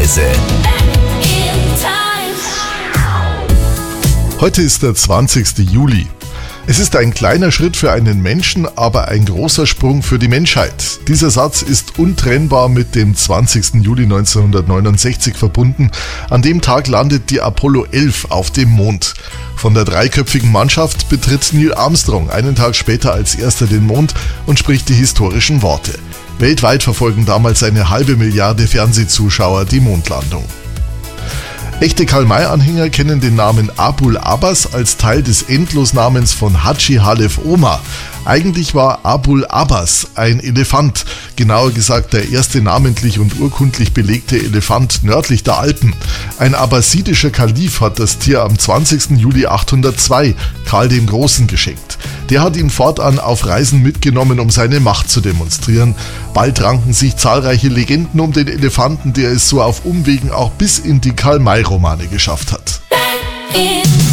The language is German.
Zeitreise. Heute ist der 20. Juli. Es ist ein kleiner Schritt für einen Menschen, aber ein großer Sprung für die Menschheit. Dieser Satz ist untrennbar mit dem 20. Juli 1969 verbunden. An dem Tag landet die Apollo 11 auf dem Mond. Von der dreiköpfigen Mannschaft betritt Neil Armstrong einen Tag später als erster den Mond und spricht die historischen Worte. Weltweit verfolgen damals eine 500 Milliarden Fernsehzuschauer die Mondlandung. Echte Karl-May-Anhänger kennen den Namen Abul Abbas als Teil des Endlosnamens von Hadschi Halef Omar. Eigentlich war Abul Abbas ein Elefant, genauer gesagt der erste namentlich und urkundlich belegte Elefant nördlich der Alpen. Ein abbasidischer Kalif hat das Tier am 20. Juli 802 Karl dem Großen geschenkt. Der hat ihn fortan auf Reisen mitgenommen, um seine Macht zu demonstrieren. Bald ranken sich zahlreiche Legenden um den Elefanten, der es so auf Umwegen auch bis in die Karl-May-Romane geschafft hat.